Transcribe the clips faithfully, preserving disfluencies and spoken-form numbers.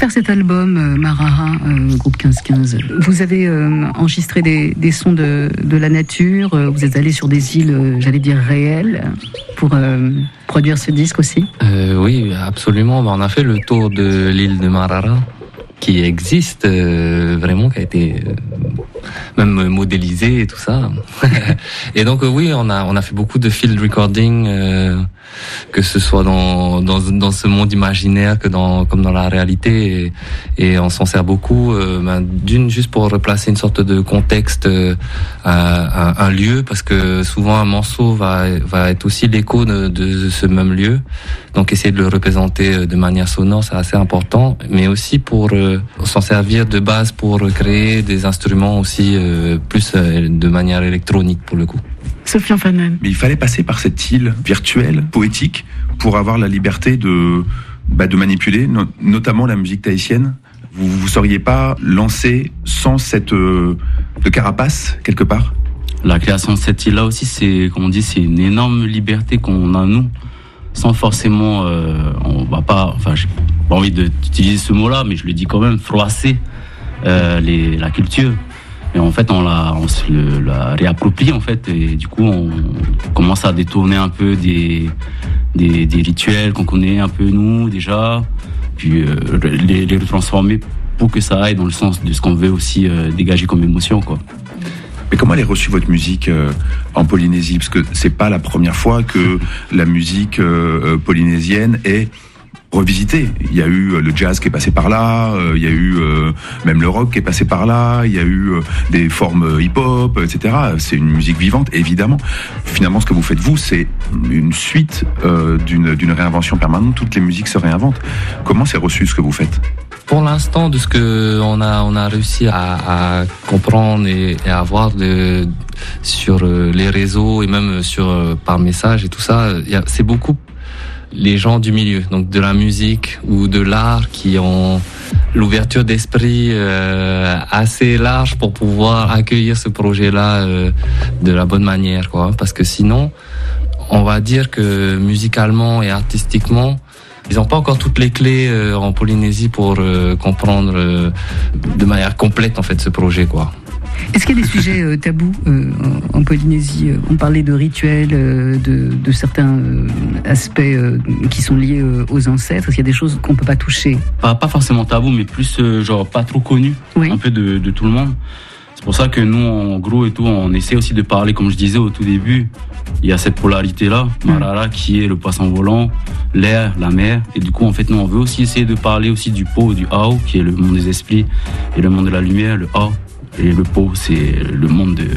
faire cet album, euh, Marara, euh, groupe quinze quinze, vous avez euh, enregistré des, des sons de, de la nature, euh, vous êtes allé sur des îles, euh, j'allais dire réelles, pour euh, produire ce disque aussi? euh, Oui, absolument. On a fait le tour de l'île de Marara, qui existe euh, vraiment, qui a été euh, même modélisé et tout ça. Et donc euh, oui, on a on a fait beaucoup de field recording, euh, que ce soit dans dans dans ce monde imaginaire que dans comme dans la réalité, et, et on s'en sert beaucoup. Euh, ben, d'une juste pour replacer une sorte de contexte euh, à, à un lieu, parce que souvent un morceau va va être aussi l'écho de, de ce même lieu. Donc essayer de le représenter de manière sonore, c'est assez important, mais aussi pour euh, s'en servir de base pour créer des instruments aussi euh, plus euh, de manière électronique pour le coup. Sofiane Fanan. Mais il fallait passer par cette île virtuelle, poétique, pour avoir la liberté de, bah, de manipuler, no- notamment la musique tahitienne. Vous vous seriez pas lancé sans cette euh, de carapace quelque part? La création de cette île-là aussi, c'est, comme on dit, c'est une énorme liberté qu'on a nous, sans forcément, euh, on va pas, enfin, j'ai pas envie d'utiliser ce mot-là, mais je le dis quand même, froisser euh, les, la culture. Et en fait, on la, on se le, la réapproprie en fait, et du coup, on commence à détourner un peu des, des, des rituels qu'on connaît un peu nous déjà, puis euh, les, les transformer pour que ça aille dans le sens de ce qu'on veut aussi euh, dégager comme émotion, quoi. Mais comment elle est reçue votre musique euh, en Polynésie? Parce que c'est pas la première fois que la musique euh, polynésienne est revisité. Il y a eu le jazz qui est passé par là, euh, il y a eu euh, même le rock qui est passé par là, il y a eu euh, des formes hip-hop, et cetera. C'est une musique vivante, évidemment. Finalement, ce que vous faites, vous, c'est une suite euh, d'une, d'une réinvention permanente. Toutes les musiques se réinventent. Comment c'est reçu ce que vous faites? Pour l'instant, de ce que on a on a réussi à, à comprendre et, et à voir de, sur les réseaux et même sur par message et tout ça, y a, c'est beaucoup les gens du milieu, donc de la musique ou de l'art, qui ont l'ouverture d'esprit euh, assez large pour pouvoir accueillir ce projet-là euh, de la bonne manière, quoi. Parce que sinon, on va dire que musicalement et artistiquement, ils n'ont pas encore toutes les clés euh, en Polynésie pour euh, comprendre euh, de manière complète en fait ce projet, quoi. Est-ce qu'il y a des sujets euh, tabous euh, en, en Polynésie? On parlait de rituels, euh, de, de certains euh, aspects euh, qui sont liés euh, aux ancêtres. Est-ce qu'il y a des choses qu'on peut pas toucher? Pas, pas forcément tabou, mais plus euh, genre pas trop connu, oui. Un peu de, de tout le monde. C'est pour ça que nous, en gros et tout, on essaie aussi de parler, comme je disais au tout début, il y a cette polarité-là, Marara, qui est le poisson volant, l'air, la mer. Et du coup, en fait, nous, on veut aussi essayer de parler aussi du Po, du Ao, qui est le monde des esprits, et le monde de la lumière, le A. Et le Po, c'est le monde de,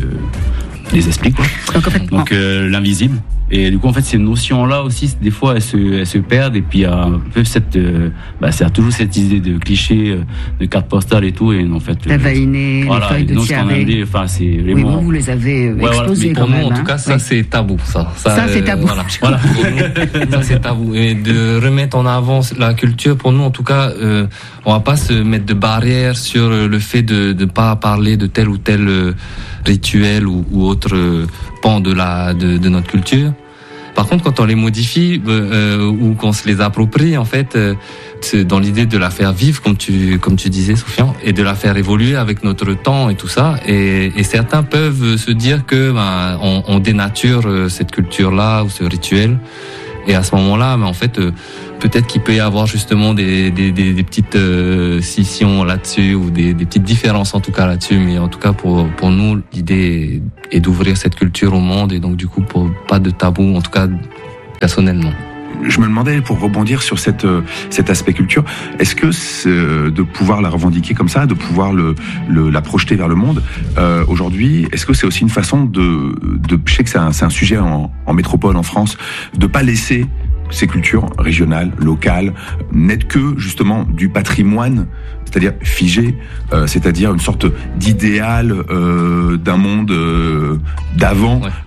des esprits, quoi. Donc, en fait, Donc euh, l'invisible. Et du coup, en fait, ces notions-là aussi, des fois, elles se, elles se perdent. Et puis, il y a un peu cette, euh, bah, c'est toujours cette idée de cliché, euh, de carte postale et tout. Et en fait, la vaïnée, euh, voilà, les feuilles de tiare. Enfin, c'est vraiment. Oui, vous, vous les avez euh, ouais, explosés voilà. Mais pour quand nous, même. En hein. tout cas, ça, oui. c'est tabou, ça. Ça, ça c'est tabou. Euh, voilà. voilà. Pour nous, ça, c'est tabou. Et de remettre en avant la culture, pour nous, en tout cas, euh, on va pas se mettre de barrières sur le fait de ne pas parler de tel ou tel euh, rituel ou, ou autre euh, pan de la de, de notre culture. Par contre, quand on les modifie euh, ou qu'on se les approprie, en fait, euh, c'est dans l'idée de la faire vivre, comme tu comme tu disais, Sofiane, et de la faire évoluer avec notre temps et tout ça. Et, et certains peuvent se dire que ben, on, on dénature cette culture-là ou ce rituel. Et à ce moment-là, ben, en fait, euh, peut-être qu'il peut y avoir justement des, des, des, des petites euh, scissions là-dessus ou des, des petites différences en tout cas là-dessus. Mais en tout cas, pour, pour nous, l'idée est, est d'ouvrir cette culture au monde et donc du coup, pour pas de tabou, en tout cas personnellement. Je me demandais, pour rebondir sur cette, cet aspect culture, est-ce que c'est de pouvoir la revendiquer comme ça, de pouvoir le, le, la projeter vers le monde, euh, aujourd'hui, est-ce que c'est aussi une façon de... de je sais que c'est un, c'est un sujet en, en métropole, en France, de pas laisser ces cultures régionales, locales, n'être que justement du patrimoine, c'est-à-dire figé, euh, c'est-à-dire une sorte d'idéal euh, d'un monde euh, d'avant, ouais.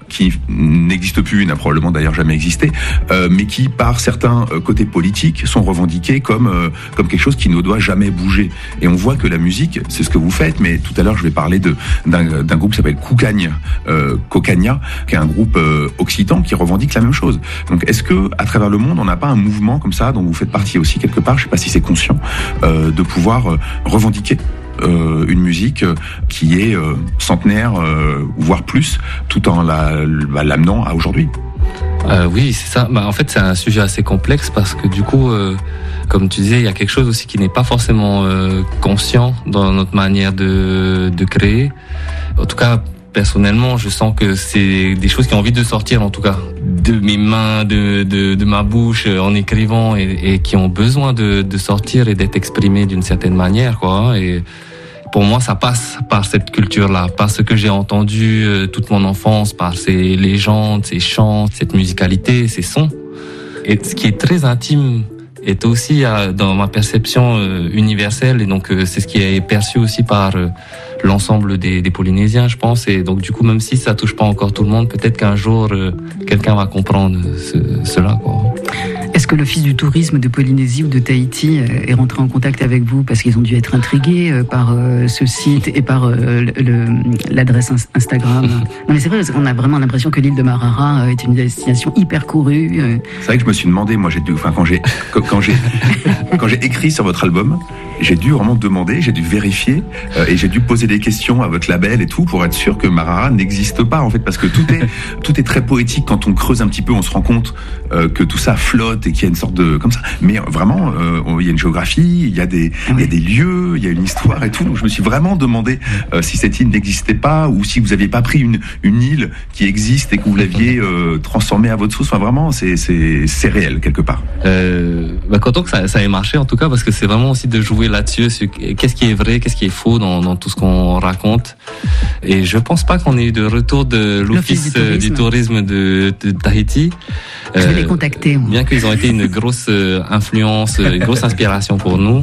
qui n'existe plus, n'a probablement d'ailleurs jamais existé, euh, mais qui, par certains côtés politiques, sont revendiqués comme euh, comme quelque chose qui ne doit jamais bouger. Et on voit que la musique, c'est ce que vous faites, mais tout à l'heure, je vais parler de, d'un, d'un groupe qui s'appelle Koukagne, euh, Kokania, qui est un groupe euh, occitan qui revendique la même chose. Donc, est-ce que, à travers le monde, on n'a pas un mouvement comme ça, dont vous faites partie aussi quelque part, je sais pas si c'est conscient, euh, de pouvoir euh, revendiquer Euh, une musique qui est euh, centenaire, euh, voire plus, tout en la, la, l'amenant à aujourd'hui. Euh, oui, c'est ça. Bah, en fait, c'est un sujet assez complexe parce que du coup, euh, comme tu disais, il y a quelque chose aussi qui n'est pas forcément euh, conscient dans notre manière de, de créer. En tout cas, personnellement, je sens que c'est des choses qui ont envie de sortir, en tout cas, de mes mains, de, de, de ma bouche, en écrivant, et, et qui ont besoin de, de sortir et d'être exprimées d'une certaine manière, quoi. Et pour moi, ça passe par cette culture-là, par ce que j'ai entendu euh, toute mon enfance, par ces légendes, ces chants, cette musicalité, ces sons. Et ce qui est très intime est aussi euh, dans ma perception euh, universelle, et donc euh, c'est ce qui est perçu aussi par euh, l'ensemble des, des Polynésiens, je pense. Et donc du coup, même si ça touche pas encore tout le monde, peut-être qu'un jour euh, quelqu'un va comprendre ce, cela, quoi. Est-ce que l'Office du tourisme de Polynésie ou de Tahiti est rentré en contact avec vous parce qu'ils ont dû être intrigués par ce site et par le, le, l'adresse Instagram? Non mais c'est vrai, on a vraiment l'impression que l'île de Marara est une destination hyper courue. C'est vrai que je me suis demandé, moi j'ai dû, enfin quand j'ai quand j'ai quand j'ai écrit sur votre album, j'ai dû vraiment demander, j'ai dû vérifier euh, et j'ai dû poser des questions à votre label et tout pour être sûr que Marara n'existe pas en fait, parce que tout est tout est très poétique. Quand on creuse un petit peu, on se rend compte euh, que tout ça flotte et qu'il y a une sorte de comme ça. Mais vraiment, euh, il y a une géographie, il y a des il y a des lieux, il y a une histoire et tout. Donc je me suis vraiment demandé euh, si cette île n'existait pas ou si vous aviez pas pris une une île qui existe et que vous l'aviez euh, transformée à votre sauce. Enfin vraiment, c'est c'est c'est réel quelque part. Euh, bah, content que ça ça ait marché en tout cas, parce que c'est vraiment aussi de jouer là-dessus, sur qu'est-ce qui est vrai, qu'est-ce qui est faux dans, dans tout ce qu'on raconte. Et je pense pas qu'on ait eu de retour de l'Office, l'Office du, tourisme. du tourisme de, de Tahiti. Je vais euh, les contacter. Moi. Bien qu'ils ont été une grosse influence, une grosse inspiration pour nous.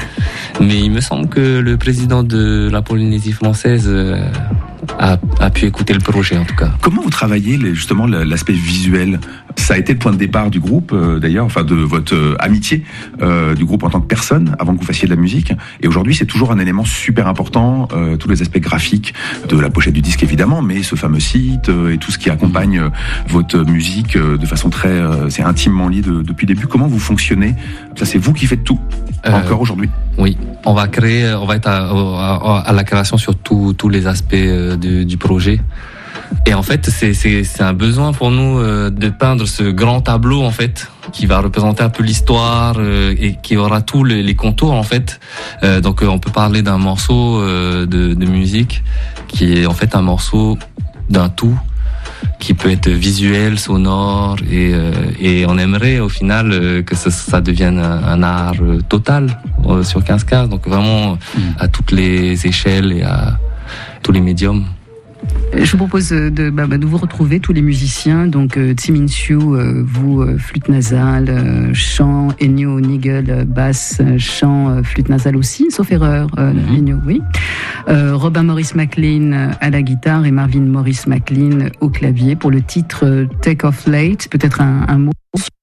Mais il me semble que le président de la Polynésie française a, a pu écouter le projet en tout cas. Comment vous travaillez les, justement l'aspect visuel? Ça a été le point de départ du groupe euh, d'ailleurs, enfin de votre euh, amitié euh, du groupe en tant que personne avant que vous fassiez de la musique. Et aujourd'hui c'est toujours un élément super important, euh, tous les aspects graphiques de la pochette du disque évidemment, mais ce fameux site euh, et tout ce qui accompagne euh, votre musique euh, de façon très, euh, c'est intimement lié de, depuis le début. Comment vous fonctionnez? Ça c'est vous qui faites tout euh, encore aujourd'hui? Oui, on va créer, on va être à, à, à la création sur tous tous les aspects de, du projet. Et en fait, c'est c'est c'est un besoin pour nous euh, de peindre ce grand tableau en fait qui va représenter un peu l'histoire euh, et qui aura tous les, les contours en fait. Euh, donc euh, on peut parler d'un morceau euh, de, de musique qui est en fait un morceau d'un tout qui peut être visuel, sonore et euh, et on aimerait au final euh, que ça, ça devienne un, un art euh, total euh, sur quinze quinze. Donc vraiment mmh. à toutes les échelles et à tous les médiums. Je vous propose de, bah, de vous retrouver tous les musiciens, donc euh, Tsimin Siu, euh, vous euh, flûte nasale, euh, chant, Ennio Nigel, euh, basse, chant, euh, flûte nasale aussi, sauf erreur, euh, mm-hmm. Ennio, oui. Euh, Robin Morris McLean à la guitare et Marvin Morris McLean au clavier pour le titre euh, Take Off Late. Peut-être un, un mot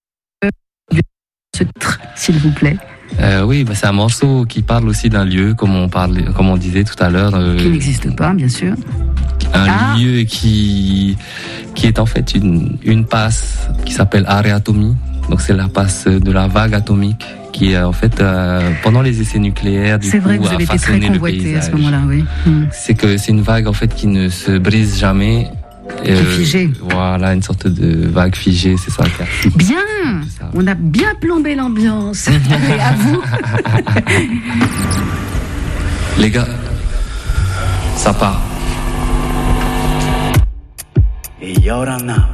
sur ce titre, s'il vous plaît. Euh, oui, bah c'est un morceau qui parle aussi d'un lieu, comme on parlait, comme on disait tout à l'heure. Euh, qui n'existe pas, bien sûr. Un ah. lieu qui qui est en fait une une passe qui s'appelle Areatomi. Donc c'est la passe de la vague atomique qui est en fait euh, pendant les essais nucléaires du c'est coup vrai que vous avez été très convoité à ce moment-là, oui. Hmm. C'est que c'est une vague en fait qui ne se brise jamais. Qui est figée. Voilà, une sorte de vague figée, c'est ça. Bien, ça. On a bien plombé l'ambiance. Allez, à vous. Les gars, ça part. Et Yorana.